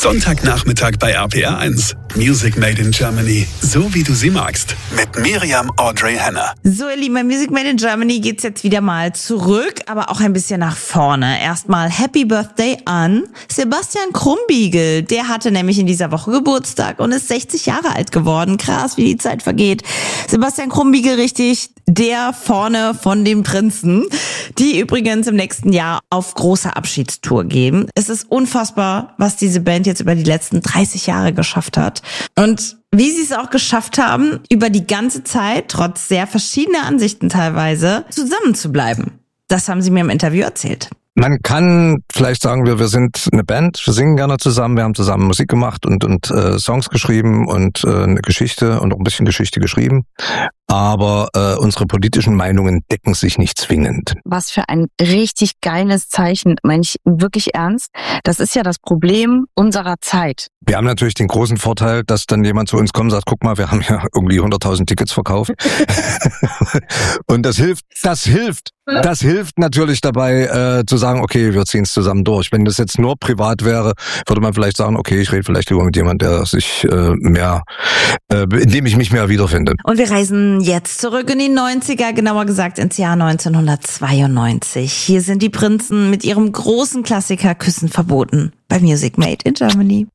Sonntagnachmittag bei RPR 1. Music Made in Germany. So wie du sie magst. Mit Miriam Audrey Hanna. So, ihr Lieben, bei Music Made in Germany geht's jetzt wieder mal zurück, aber auch ein bisschen nach vorne. Erstmal Happy Birthday an Sebastian Krumbiegel. Der hatte nämlich in dieser Woche Geburtstag und ist 60 Jahre alt geworden. Krass, wie die Zeit vergeht. Sebastian Krumbiegel, richtig der vorne von den Prinzen, die übrigens im nächsten Jahr auf große Abschiedstour gehen. Es ist unfassbar, was diese Band jetzt über die letzten 30 Jahre geschafft hat. Und wie sie es auch geschafft haben, über die ganze Zeit, trotz sehr verschiedener Ansichten teilweise, zusammen zu bleiben. Das haben sie mir im Interview erzählt. Man kann vielleicht sagen, wir sind eine Band, wir singen gerne zusammen, wir haben zusammen Musik gemacht und Songs geschrieben und eine Geschichte und auch ein bisschen Geschichte geschrieben. Aber unsere politischen Meinungen decken sich nicht zwingend. Was für ein richtig geiles Zeichen, meine ich wirklich ernst. Das ist ja das Problem unserer Zeit. Wir haben natürlich den großen Vorteil, dass dann jemand zu uns kommt und sagt, guck mal, wir haben ja irgendwie 100.000 Tickets verkauft. Und das hilft natürlich dabei zu sagen, okay, wir ziehen es zusammen durch. Wenn das jetzt nur privat wäre, würde man vielleicht sagen, okay, ich rede vielleicht lieber mit jemandem, der sich in dem ich mich mehr wiederfinde. Und wir reisen jetzt zurück in die 90er, genauer gesagt ins Jahr 1992. Hier sind die Prinzen mit ihrem großen Klassiker Küssen verboten bei Music Made in Germany.